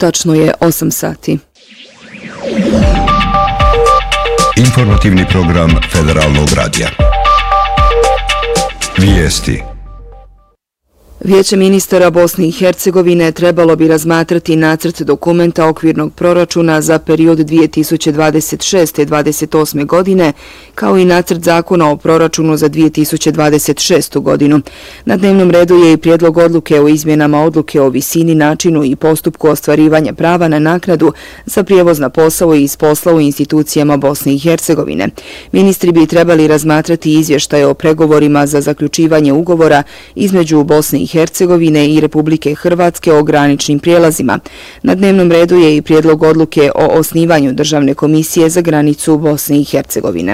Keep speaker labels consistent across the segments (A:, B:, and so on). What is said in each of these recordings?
A: Tačno je 8 sati.
B: Informativni program Federalnog radija. Vijesti.
A: Vijeće ministara Bosne i Hercegovine trebalo bi razmatrati nacrt dokumenta okvirnog proračuna za period 2026-2028. godine, kao i nacrt zakona o proračunu za 2026. godinu. Na dnevnom redu je i prijedlog odluke o izmjenama odluke o visini, načinu i postupku ostvarivanja prava na naknadu za prijevoz na posao i iz posla u institucijama Bosne i Hercegovine. Ministri bi trebali razmatrati izvještaje o pregovorima za zaključivanje ugovora između Bosne i Hercegovine i Republike Hrvatske o graničnim prijelazima. Na dnevnom redu je i prijedlog odluke o osnivanju Državne komisije za granicu Bosne i Hercegovine.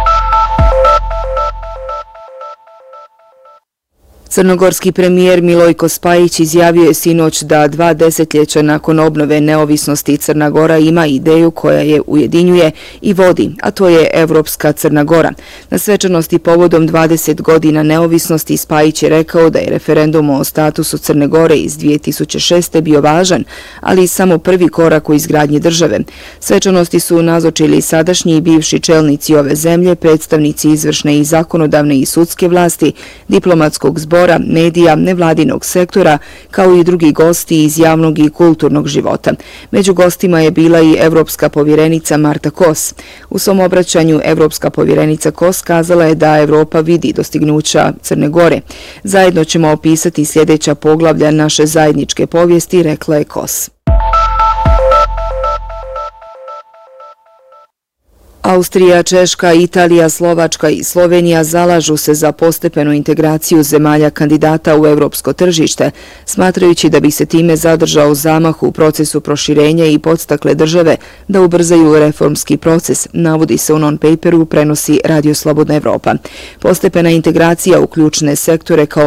A: Crnogorski premijer Milojko Spajić izjavio je sinoć da 2 desetljeća nakon obnove neovisnosti Crna Gora ima ideju koja je ujedinjuje i vodi, a to je Evropska Crna Gora. Na svečanosti povodom 20 godina neovisnosti Spajić je rekao da je referendum o statusu Crne Gore iz 2006. bio važan, ali samo prvi korak u izgradnji države. Svečanosti su nazočili sadašnji i bivši čelnici ove zemlje, predstavnici izvršne i zakonodavne i sudske vlasti, diplomatskog zbora, medija, nevladinog sektora, kao i drugi gosti iz javnog i kulturnog života. Među gostima je bila i evropska povjerenica Marta Kos. U svom obraćanju evropska povjerenica Kos kazala je da Evropa vidi dostignuća Crne Gore. Zajedno ćemo opisati sljedeća poglavlja naše zajedničke povijesti, rekla je Kos. Austrija, Češka, Italija, Slovačka i Slovenija zalažu se za postepenu integraciju zemalja kandidata u europsko tržište, smatrajući da bi se time zadržao zamah u procesu proširenja i podstakle države da ubrzaju reformski proces, navodi se u non-paperu, prenosi Radio Slobodna Evropa. Postepena integracija u ključne sektore kao